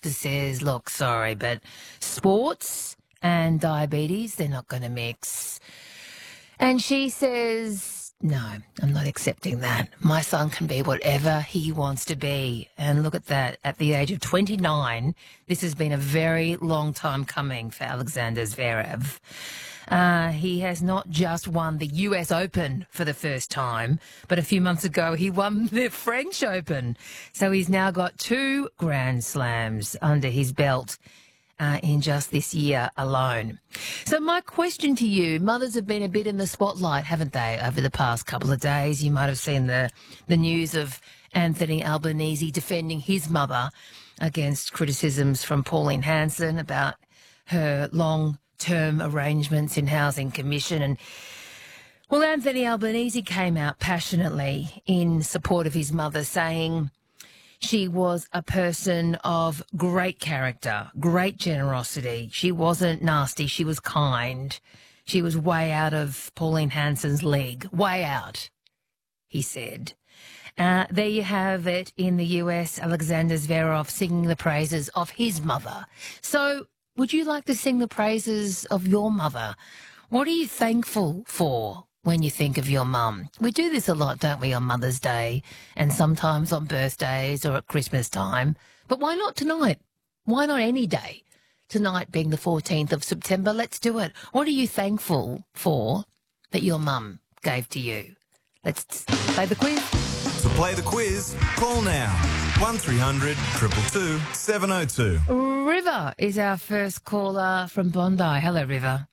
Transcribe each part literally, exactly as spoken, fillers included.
doctor says, look, sorry, but sports and diabetes, they're not going to mix. And she says, no, I'm not accepting that. My son can be whatever he wants to be. And look at that. At the age of twenty-nine, this has been a very long time coming for Alexander Zverev. Uh, he has not just won the U S Open for the first time, but a few months ago he won the French Open. So he's now got two Grand Slams under his belt uh, in just this year alone. So my question to you, mothers have been a bit in the spotlight, haven't they, over the past couple of days? You might have seen the, the news of Anthony Albanese defending his mother against criticisms from Pauline Hanson about her long term arrangements in Housing Commission. And, well, Anthony Albanese came out passionately in support of his mother, saying she was a person of great character, great generosity. She wasn't nasty. She was kind. She was way out of Pauline Hanson's league. Way out, he said. Uh, there you have it in the U S, Alexander Zverev singing the praises of his mother. So would you like to sing the praises of your mother? What are you thankful for when you think of your mum? We do this a lot, don't we, on Mother's Day and sometimes on birthdays or at Christmas time. But why not tonight? Why not any day? Tonight being the fourteenth of September, let's do it. What are you thankful for that your mum gave to you? Let's play the quiz. To play the quiz, call now. one three hundred two two two seven oh two. River is our first caller from Bondi. Hello, River.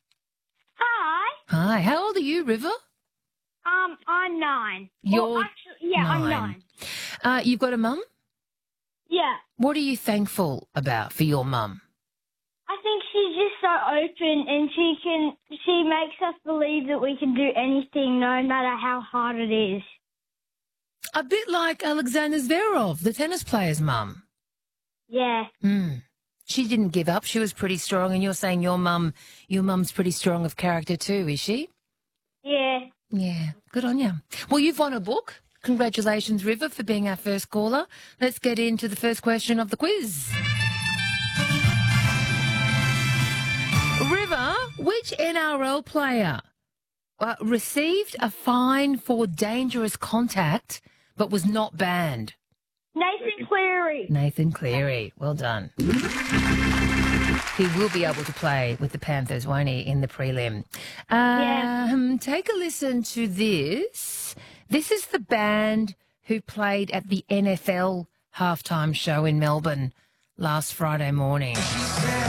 Hi. Hi. How old are you, River? Um, I'm nine. You're well, actually, yeah, nine. I'm nine. Uh, you've got a mum? Yeah. What are you thankful about for your mum? I think she's just so open, and she can. She makes us believe that we can do anything, no matter how hard it is. A bit like Alexander Zverev, the tennis player's mum. Yeah. Hmm. She didn't give up. She was pretty strong, and you're saying your mum, your mum's pretty strong of character too, is she? Yeah. Yeah. Good on you. Well, you've won a book. Congratulations, River, for being our first caller. Let's get into the first question of the quiz. River, which N R L player uh, received a fine for dangerous contact but was not banned? Nathan Cleary. Nathan Cleary. Well done. He will be able to play with the Panthers, won't he, in the prelim? Yeah. Um, take a listen to this. This is the band who played at the N F L halftime show in Melbourne last Friday morning.